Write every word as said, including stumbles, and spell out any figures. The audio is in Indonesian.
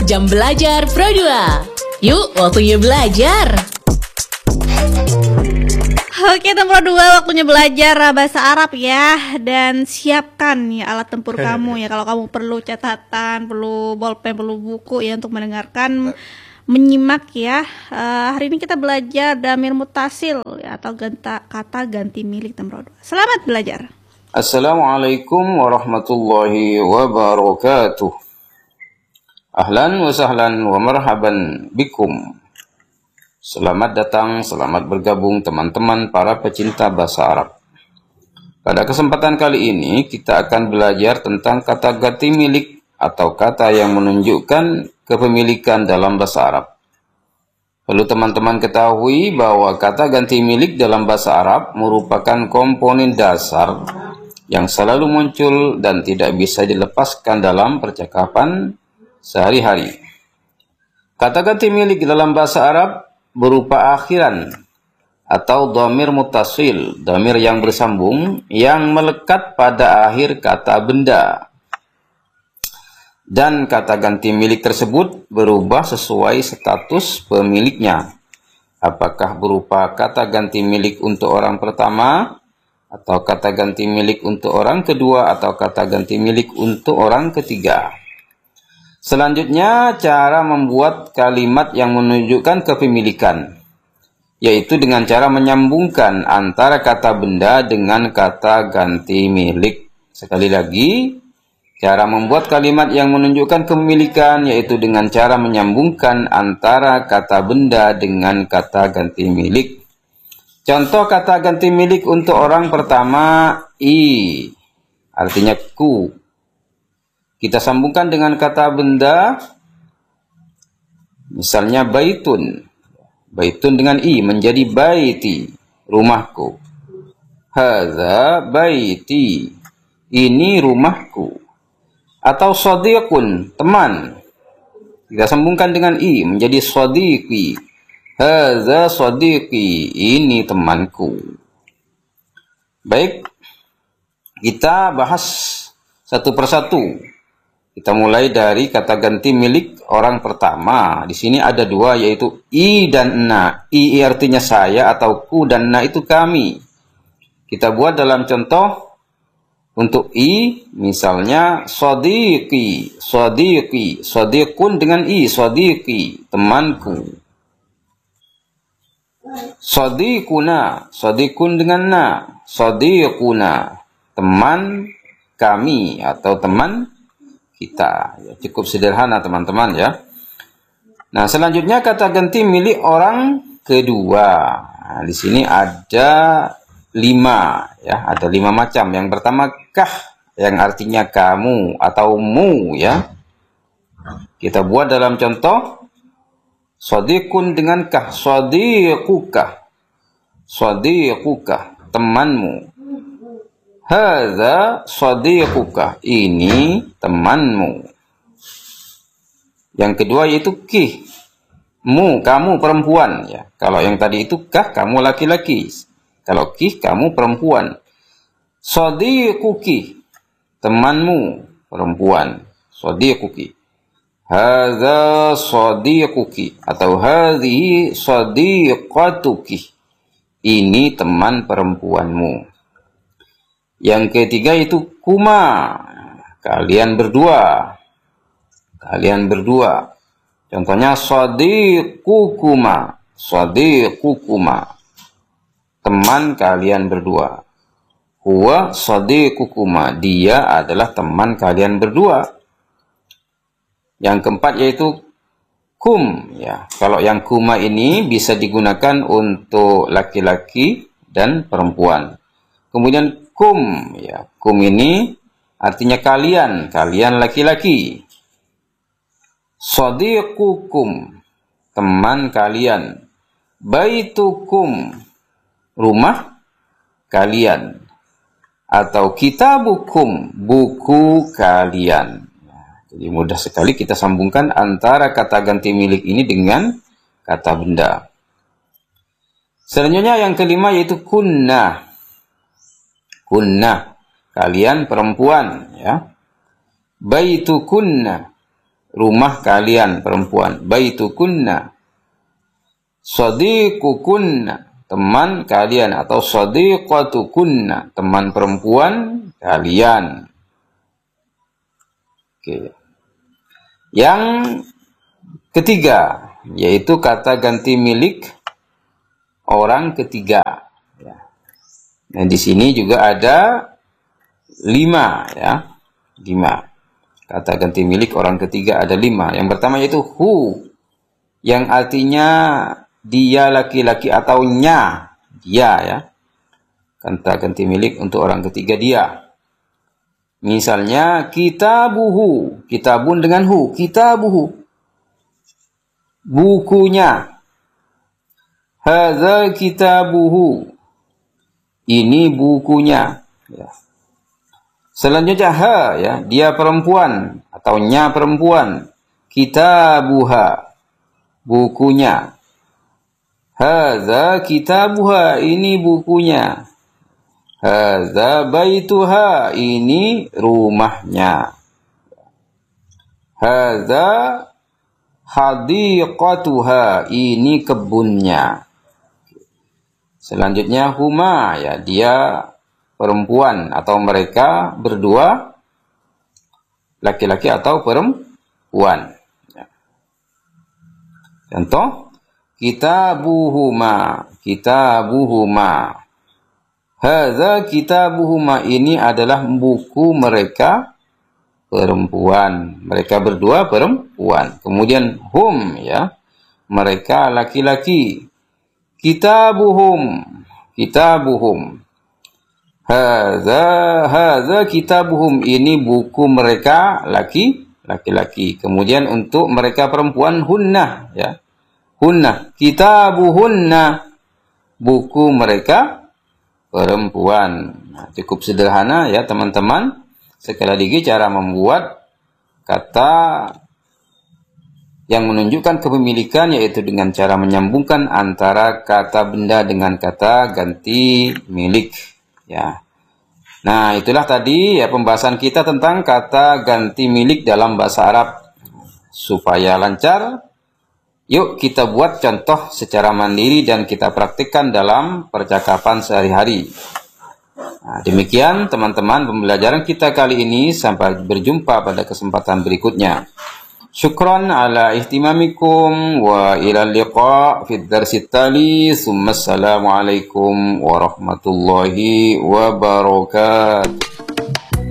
Jam Belajar Pro dua. Yuk, waktunya belajar. Oke, Tempro dua, waktunya belajar bahasa Arab ya. Dan siapkan ya alat tempur kamu ya. Kalau kamu perlu catatan, perlu bolpen, perlu buku ya untuk mendengarkan, menyimak ya. Uh, hari ini kita belajar damir mutasil ya, atau ganta, kata ganti milik Tempro dua. Selamat belajar. Assalamualaikum warahmatullahi wabarakatuh. Ahlan wa sahlan wa marhaban bikum. Selamat datang, selamat bergabung teman-teman para pecinta bahasa Arab. Pada kesempatan kali ini kita akan belajar tentang kata ganti milik atau kata yang menunjukkan kepemilikan dalam bahasa Arab. Perlu teman-teman ketahui bahwa kata ganti milik dalam bahasa Arab merupakan komponen dasar yang selalu muncul dan tidak bisa dilepaskan dalam percakapan sehari-hari. Kata ganti milik dalam bahasa Arab berupa akhiran atau dhamir muttasil, dhamir yang bersambung yang melekat pada akhir kata benda. Dan kata ganti milik tersebut berubah sesuai status pemiliknya. Apakah berupa kata ganti milik untuk orang pertama, atau kata ganti milik untuk orang kedua, atau kata ganti milik untuk orang ketiga. Selanjutnya, cara membuat kalimat yang menunjukkan kepemilikan, yaitu dengan cara menyambungkan antara kata benda dengan kata ganti milik. Sekali lagi, cara membuat kalimat yang menunjukkan kepemilikan, yaitu dengan cara menyambungkan antara kata benda dengan kata ganti milik. Contoh kata ganti milik untuk orang pertama, i, artinya ku. Kita sambungkan dengan kata benda, misalnya baitun. Baitun dengan i menjadi baiti, rumahku. Hadza baiti, ini rumahku. Atau shadiqun, teman. Kita sambungkan dengan i menjadi shadiqi. Hadza shadiqi, ini temanku. Baik, kita bahas satu persatu. Kita mulai dari kata ganti milik orang pertama. Di sini ada dua, yaitu i dan na. I artinya saya atau ku, dan na itu kami. Kita buat dalam contoh untuk i, misalnya shadiqi, shadiqi, shadiqun dengan i, shadiqi, temanku. Shadiquna, shadiqun dengan na, shadiquna, teman kami atau teman kita. Ya, cukup sederhana teman-teman ya. Nah, selanjutnya kata ganti milik orang kedua. Nah, di sini ada lima ya, ada lima macam. Yang pertama kah, yang artinya kamu atau mu ya. Kita buat dalam contoh shadiqun dengan kah, shadiquka, shadiquka, temanmu. Hadza shadiquka, ini temanmu. Yang kedua yaitu ki, mu, kamu perempuan ya. Kalau yang tadi itu kah, kamu laki-laki. Kalau ki, kamu perempuan. Shadiquki, temanmu perempuan. Shadiquki. Hadza shadiquki, atau hadhihi shadiqatuki, ini teman perempuanmu. Yang ketiga itu kuma, kalian berdua. Kalian berdua. Contohnya shadiqukuma, shadiqukuma, teman kalian berdua. Huwa shadiqukuma, dia adalah teman kalian berdua. Yang keempat yaitu kum ya. Kalau yang kuma ini bisa digunakan untuk laki-laki dan perempuan. Kemudian kum ya. Kum ini artinya kalian, kalian laki-laki. Shadiqukum, teman kalian. Baitukum, rumah kalian. Atau kitabukum, buku kalian. Jadi mudah sekali kita sambungkan antara kata ganti milik ini dengan kata benda. Selanjutnya yang kelima yaitu kunna. Kunna, kalian perempuan ya. Baitukunna, rumah kalian perempuan. Baitukunna, sadiqukunna, teman kalian, atau sadiqatukunna, teman perempuan kalian. Oke. Yang ketiga, yaitu kata ganti milik orang ketiga. Ya. Dan di sini juga ada lima, ya, lima. Kata ganti milik orang ketiga ada lima. Yang pertama yaitu hu, yang artinya dia laki-laki atau nya, dia, ya. Kata ganti milik untuk orang ketiga dia. Misalnya kitabuhu, kitabun dengan hu, kitabuhu, bukunya. Hadza kitabuhu, ini bukunya. Ya. Selanjutnya ha, ya, dia perempuan atau nya perempuan. Kitabuha, bukunya. Hadza kitabuha, ini bukunya. Hadza baituha, ini rumahnya. Hadza hadiqatuha, ini kebunnya. Selanjutnya huma, ya, dia perempuan atau mereka berdua, laki-laki atau perempuan. Ya. Contoh, kitabuhuma, kitabuhuma. Hadza kitabuhuma, ini adalah buku mereka perempuan. Mereka berdua perempuan. Kemudian hum, ya, mereka laki-laki. Kitabuhum, kitabuhum. Hadza hadza kitabuhum, ini buku mereka laki laki-laki. Kemudian untuk mereka perempuan hunna, ya. Hunna, kitabuhunna, buku mereka perempuan. Nah, cukup sederhana, ya, teman-teman. Sekali lagi cara membuat kata yang menunjukkan kepemilikan, yaitu dengan cara menyambungkan antara kata benda dengan kata ganti milik. Ya. Nah, itulah tadi, ya, pembahasan kita tentang kata ganti milik dalam bahasa Arab. Supaya lancar, yuk kita buat contoh secara mandiri dan kita praktikkan dalam percakapan sehari-hari. Nah, demikian teman-teman pembelajaran kita kali ini. Sampai berjumpa pada kesempatan berikutnya. Syukran ala ihtimamikum wa ila liqa fi darsi tali. Assalamualaikum warahmatullahi wabarakatuh.